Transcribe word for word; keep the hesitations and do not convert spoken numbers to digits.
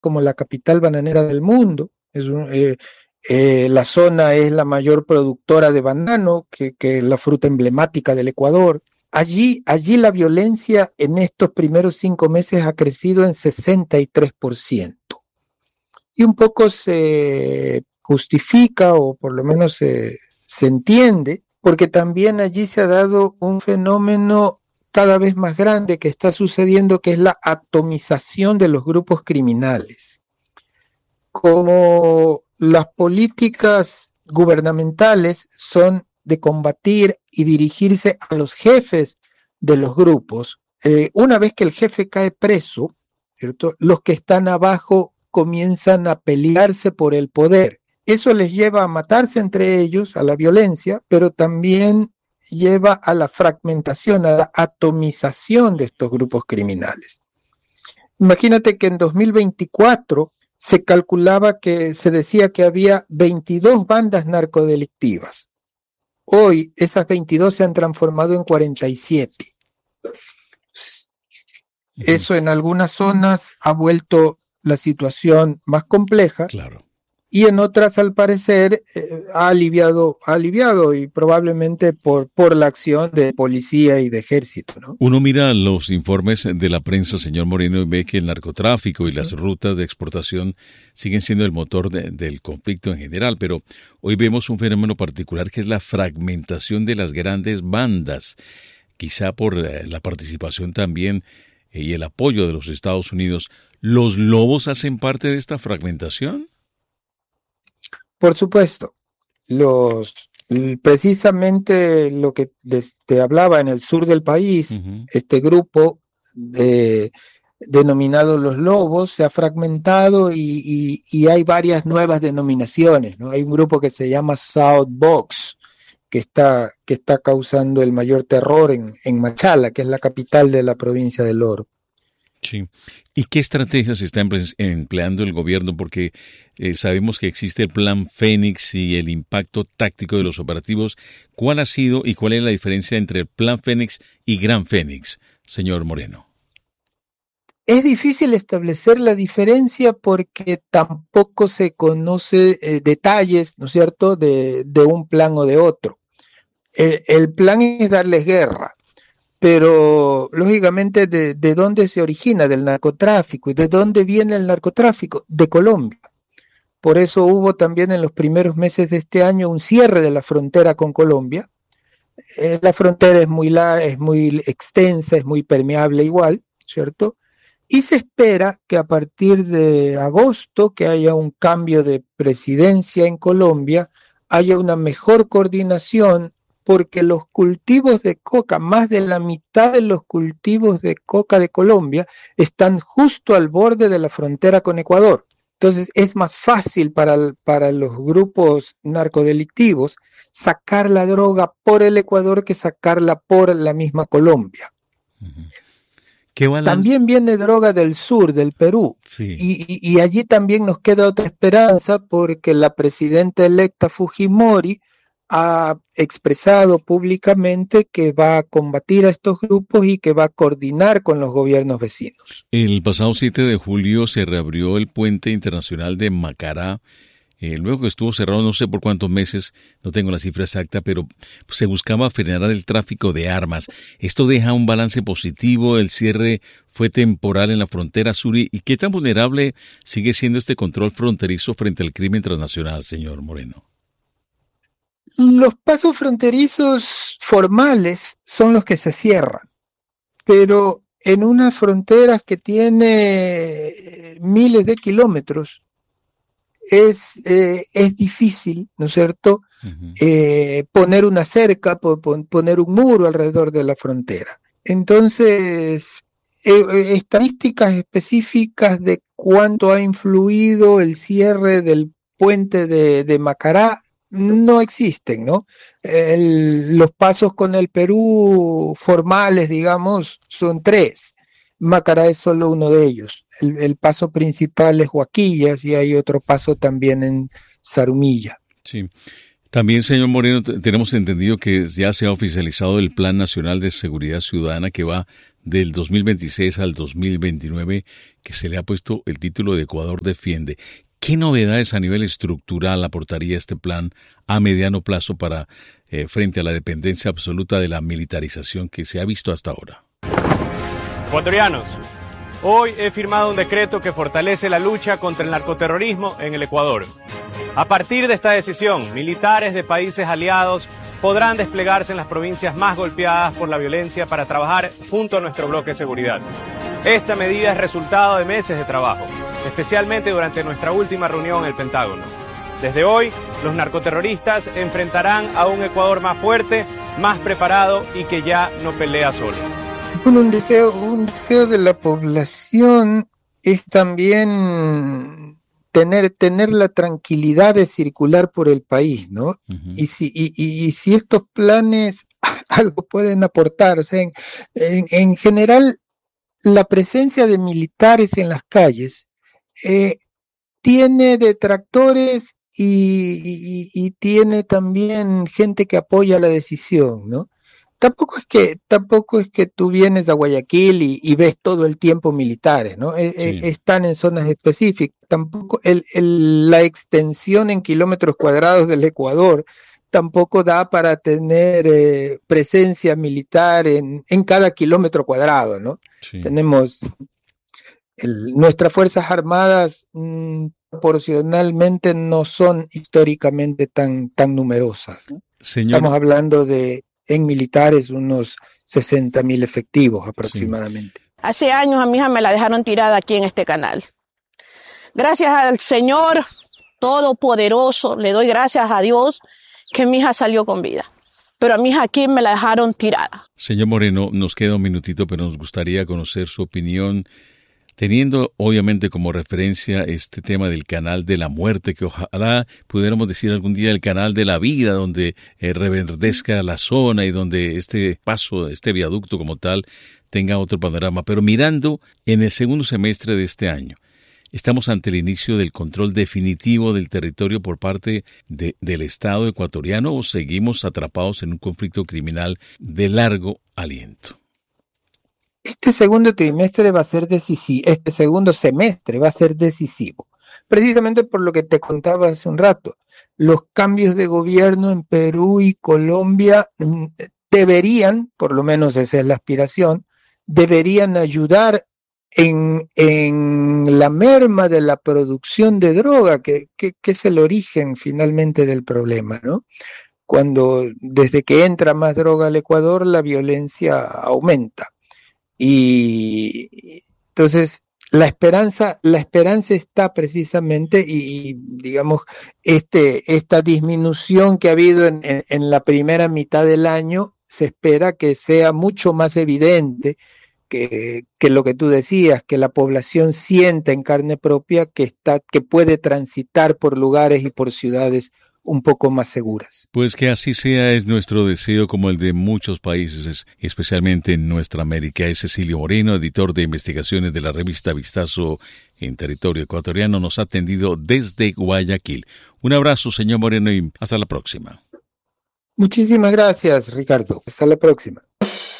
como la capital bananera del mundo. Es un, eh, eh, la zona es la mayor productora de banano, que, que es la fruta emblemática del Ecuador. Allí, allí la violencia en estos primeros cinco meses ha crecido en sesenta y tres por ciento. Y un poco se justifica, o por lo menos se, se entiende, porque también allí se ha dado un fenómeno cada vez más grande que está sucediendo, que es la atomización de los grupos criminales. Como las políticas gubernamentales son de combatir y dirigirse a los jefes de los grupos, eh, una vez que el jefe cae preso, ¿cierto?, los que están abajo comienzan a pelearse por el poder. Eso les lleva a matarse entre ellos, a la violencia, pero también lleva a la fragmentación, a la atomización de estos grupos criminales. Imagínate que en dos mil veinticuatro se calculaba que se decía que había veintidós bandas narcodelictivas. Hoy esas veintidós se han transformado en cuarenta y siete. Eso en algunas zonas ha vuelto la situación más compleja. Claro. Y en otras, al parecer, eh, ha aliviado, ha aliviado y probablemente por, por la acción de policía y de ejército, ¿no? Uno mira los informes de la prensa, señor Moreno, y ve que el narcotráfico y las rutas de exportación siguen siendo el motor de, del conflicto en general, pero hoy vemos un fenómeno particular que es la fragmentación de las grandes bandas, quizá por eh, la participación también eh, y el apoyo de los Estados Unidos. ¿Los lobos hacen parte de esta fragmentación? Por supuesto, los, precisamente lo que te hablaba en el sur del país, uh-huh. este grupo de, denominado Los Lobos se ha fragmentado y, y, y hay varias nuevas denominaciones, ¿no? Hay un grupo que se llama South Box, que está, que está causando el mayor terror en, en Machala, que es la capital de la provincia del Oro. Sí. ¿Y qué estrategias está empleando el gobierno? Porque eh, sabemos que existe el Plan Fénix y el impacto táctico de los operativos. ¿Cuál ha sido y cuál es la diferencia entre el Plan Fénix y Gran Fénix, señor Moreno? Es difícil establecer la diferencia porque tampoco se conoce eh, detalles, ¿no es cierto?, de, de un plan o de otro. El, el plan es darles guerra. Pero, lógicamente, ¿de, de dónde se origina? Del narcotráfico. ¿Y de dónde viene el narcotráfico? De Colombia. Por eso hubo también en los primeros meses de este año un cierre de la frontera con Colombia. Eh, la frontera es muy, la, es muy extensa, es muy permeable igual, ¿cierto? Y se espera que a partir de agosto, que haya un cambio de presidencia en Colombia, haya una mejor coordinación, porque los cultivos de coca, más de la mitad de los cultivos de coca de Colombia están justo al borde de la frontera con Ecuador. Entonces es más fácil para, para los grupos narcodelictivos sacar la droga por el Ecuador que sacarla por la misma Colombia. Uh-huh. ¿Qué también viene droga del sur, del Perú, sí. y, y, y allí también nos queda otra esperanza porque la presidenta electa Fujimori ha expresado públicamente que va a combatir a estos grupos y que va a coordinar con los gobiernos vecinos. El pasado siete de julio se reabrió el puente internacional de Macará, eh, luego que estuvo cerrado no sé por cuántos meses, no tengo la cifra exacta, pero se buscaba frenar el tráfico de armas. Esto deja un balance positivo, el cierre fue temporal en la frontera sur, y ¿qué tan vulnerable sigue siendo este control fronterizo frente al crimen transnacional, señor Moreno? Los pasos fronterizos formales son los que se cierran, pero en unas fronteras que tiene miles de kilómetros es, eh, es difícil, ¿no es cierto?, uh-huh. eh, poner una cerca, poner un muro alrededor de la frontera. Entonces, eh, estadísticas específicas de cuánto ha influido el cierre del puente de, de Macará no existen, ¿no? El, los pasos con el Perú formales, digamos, son tres. Macará es solo uno de ellos. El, el paso principal es Huaquillas y hay otro paso también en Zarumilla. Sí. También, señor Moreno, tenemos entendido que ya se ha oficializado el Plan Nacional de Seguridad Ciudadana que va del dos mil veintiséis al dos mil veintinueve, que se le ha puesto el título de Ecuador Defiende. ¿Qué novedades a nivel estructural aportaría este plan a mediano plazo para eh, frente a la dependencia absoluta de la militarización que se ha visto hasta ahora? Ecuatorianos, hoy he firmado un decreto que fortalece la lucha contra el narcoterrorismo en el Ecuador. A partir de esta decisión, militares de países aliados podrán desplegarse en las provincias más golpeadas por la violencia para trabajar junto a nuestro bloque de seguridad. Esta medida es resultado de meses de trabajo, especialmente durante nuestra última reunión en el Pentágono. Desde hoy, los narcoterroristas enfrentarán a un Ecuador más fuerte, más preparado y que ya no pelea solo. Bueno, un deseo, un deseo de la población es también tener, tener la tranquilidad de circular por el país, ¿no? Uh-huh. Y si, y, y, y si estos planes algo pueden aportar, o sea, en, en, en general, la presencia de militares en las calles eh, tiene detractores y, y, y tiene también gente que apoya la decisión, ¿no? Tampoco es que tampoco es que tú vienes a Guayaquil y, y ves todo el tiempo militares, ¿no? Sí. E, están en zonas específicas. Tampoco el, el, la extensión en kilómetros cuadrados del Ecuador tampoco da para tener eh, presencia militar en, en cada kilómetro cuadrado, ¿no? Sí. Tenemos el, nuestras Fuerzas Armadas mmm, proporcionalmente no son históricamente tan, tan numerosas, ¿no? Señor... Estamos hablando de en militares unos sesenta mil efectivos aproximadamente. Sí. Hace años a mi hija me la dejaron tirada aquí en este canal. Gracias al Señor Todopoderoso, le doy gracias a Dios que mi hija salió con vida. Pero a mi hija aquí me la dejaron tirada. Señor Moreno, nos queda un minutito, pero nos gustaría conocer su opinión, teniendo obviamente como referencia este tema del canal de la muerte, que ojalá pudiéramos decir algún día el canal de la vida, donde eh, reverdezca la zona y donde este paso, este viaducto como tal, tenga otro panorama. Pero mirando en el segundo semestre de este año, estamos ante el inicio del control definitivo del territorio por parte de, del Estado ecuatoriano, o seguimos atrapados en un conflicto criminal de largo aliento. Este segundo trimestre va a ser decisivo, este segundo semestre va a ser decisivo, precisamente por lo que te contaba hace un rato. Los cambios de gobierno en Perú y Colombia deberían, por lo menos esa es la aspiración, deberían ayudar en, en la merma de la producción de droga, que, que, que es el origen finalmente del problema, ¿no? Cuando desde que entra más droga al Ecuador, la violencia aumenta. Y entonces la esperanza, la esperanza está precisamente y, y digamos este, esta disminución que ha habido en, en, en la primera mitad del año se espera que sea mucho más evidente que, que lo que tú decías, que la población sienta en carne propia que está, que puede transitar por lugares y por ciudades un poco más seguras. Pues que así sea es nuestro deseo, como el de muchos países, especialmente en nuestra América. Es Cecilio Moreno, editor de investigaciones de la revista Vistazo en territorio ecuatoriano, nos ha atendido desde Guayaquil. Un abrazo, señor Moreno, y hasta la próxima. Muchísimas gracias, Ricardo. Hasta la próxima.